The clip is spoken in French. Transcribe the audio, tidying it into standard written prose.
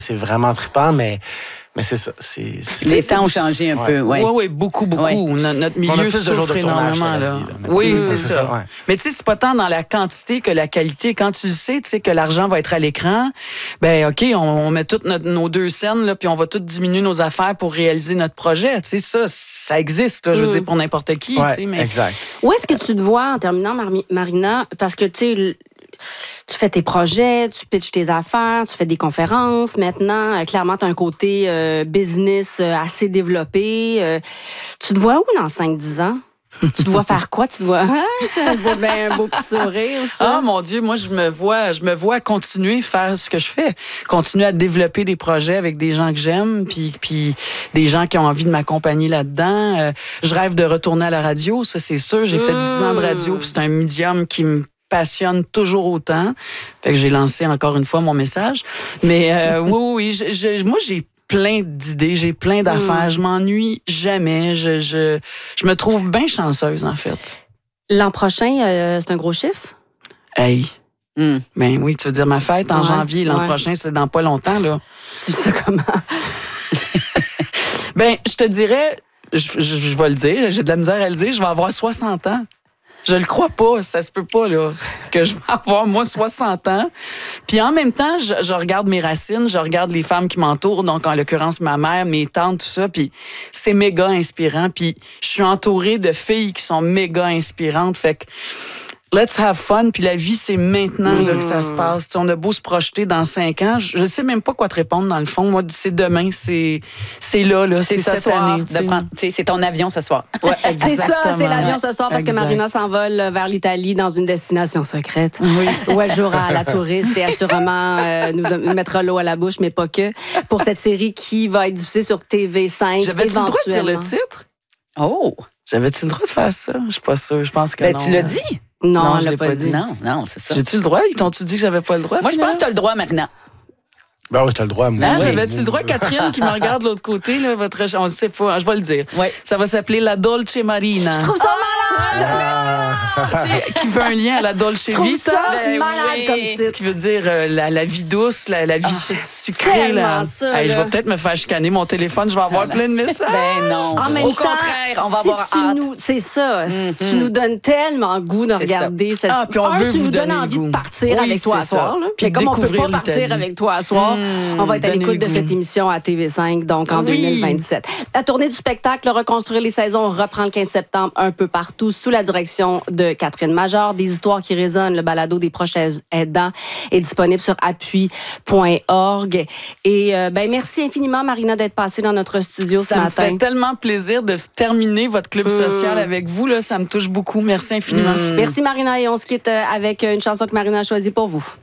C'est vraiment trippant, mais c'est ça. Les temps ont changé un peu, oui. Oui, beaucoup. Ouais. Notre milieu souffre énormément. Là. Oui, c'est ça. Ouais. Mais tu sais, c'est pas tant dans la quantité que la qualité. Quand tu sais que l'argent va être à l'écran, ben OK, on met toutes nos 2 scènes, là, puis on va toutes diminuer nos affaires pour réaliser notre projet. Tu sais, ça existe, là, je veux dire, pour n'importe qui. Ouais, mais... exact. Où est-ce que tu te vois, en terminant, Marina, parce que, tu sais, tu fais tes projets, tu pitches tes affaires, tu fais des conférences. Maintenant, clairement, tu as un côté business assez développé. Tu te vois où dans 5-10 ans? Tu te vois faire quoi? Tu te vois... c'est un beau petit sourire, ça. Ah, mon Dieu, moi, je me vois continuer à faire ce que je fais. Continuer à développer des projets avec des gens que j'aime, puis des gens qui ont envie de m'accompagner là-dedans. Je rêve de retourner à la radio, ça, c'est sûr. J'ai fait 10 ans de radio, puis c'est un médium qui me passionne toujours autant. Fait que j'ai lancé encore une fois mon message. Mais oui, moi, j'ai plein d'idées, j'ai plein d'affaires. Je m'ennuie jamais. Je me trouve bien chanceuse, en fait. L'an prochain, c'est un gros chiffre? Hey! Ben oui, tu veux dire ma fête en janvier. L'an prochain, c'est dans pas longtemps, là. Tu sais comment? Ben, je te dirais, je vais le dire, j'ai de la misère à le dire, je vais avoir 60 ans. Je le crois pas, ça se peut pas, là, que je vais avoir, moi, 60 ans. Puis en même temps, je regarde mes racines, je regarde les femmes qui m'entourent, donc en l'occurrence ma mère, mes tantes, tout ça, puis c'est méga inspirant. Puis je suis entourée de filles qui sont méga inspirantes, fait que let's have fun, puis la vie, c'est maintenant là, que ça se passe. T'sais, on a beau se projeter dans 5 ans, je sais même pas quoi te répondre dans le fond. Moi, c'est demain, c'est là, c'est cette année. C'est ton avion ce soir. Ouais, c'est ça, c'est l'avion ce soir, parce que Marina s'envole vers l'Italie dans une destination secrète. Oui. Où elle jouera à la touriste et assurément nous mettra l'eau à la bouche, mais pas que, pour cette série qui va être diffusée sur TV5. J'avais-tu le droit de dire le titre? Oh! J'avais-tu le droit de faire ça? Je suis pas sûre, je pense que non. Tu l'as dit? Non, je je l'ai pas dit. Non, c'est ça. J'ai-tu le droit? Ils t'ont-tu dit que j'avais pas le droit? Moi, je pense que tu as le droit maintenant. Ben oui, t'as le droit, moi. J'avais-tu le droit, Catherine, qui me regarde de l'autre côté, là, on ne sait pas, je vais le dire. Ouais. Ça va s'appeler La Dolce Marina. Je trouve ça malade! Qui veut un lien à la Dolce Vita. Je trouve ça malade comme titre. Qui veut dire la vie douce, la vie sucrée. Là. Ça, je vais peut-être me faire chicaner mon téléphone, je vais avoir plein de messages. Ben non. En même Au temps, contraire, on va avoir hâte. C'est ça. Si tu nous donnes tellement goût de regarder cette... puis on veut tu vous nous donnes donner envie le goût. de partir avec toi à soir. Puis comme on peut pas partir avec toi à soir, on va être à l'écoute de cette émission à TV5, donc en 2027. La tournée du spectacle Reconstruire les saisons reprend le 15 septembre un peu partout sous la direction de Catherine Major. Des histoires qui résonnent, le balado des proches aidants est disponible sur appui.org. Et merci infiniment, Marina, d'être passée dans notre studio ce matin. Ça me fait tellement plaisir de terminer votre club social avec vous. Là, ça me touche beaucoup. Merci infiniment. Merci, Marina, et on se quitte avec une chanson que Marina a choisie pour vous.